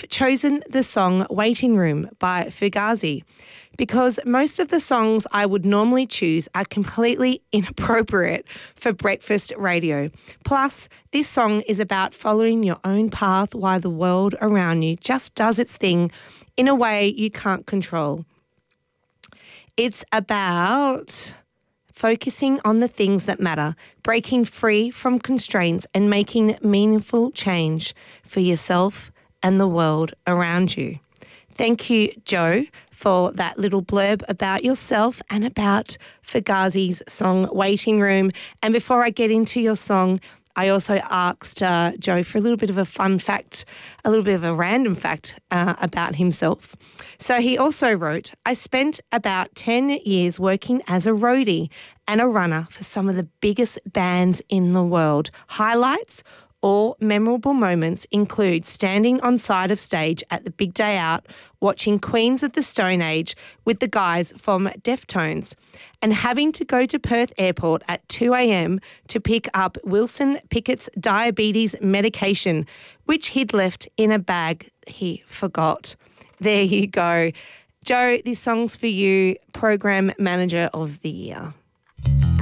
I've chosen the song Waiting Room by Fugazi because most of the songs I would normally choose are completely inappropriate for breakfast radio. Plus, this song is about following your own path while the world around you just does its thing in a way you can't control. It's about focusing on the things that matter, breaking free from constraints and making meaningful change for yourself and the world around you. Thank you, Joe, for that little blurb about yourself and about Fugazi's song Waiting Room. And before I get into your song, I also asked Joe for a little bit of a fun fact, a little bit of a random fact about himself. So he also wrote, I spent about 10 years working as a roadie and a runner for some of the biggest bands in the world. Highlights or memorable moments include standing on side of stage at the Big Day Out, watching Queens of the Stone Age with the guys from Deftones, and having to go to Perth Airport at 2 a.m. to pick up Wilson Pickett's diabetes medication, which he'd left in a bag he forgot. There you go. Joe, this song's for you, Program Manager of the Year.